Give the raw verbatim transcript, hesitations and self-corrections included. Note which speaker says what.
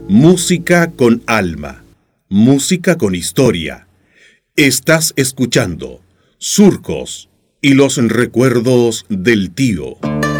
Speaker 1: Música con alma, música con historia. Estás escuchando Surcos y los recuerdos del tío.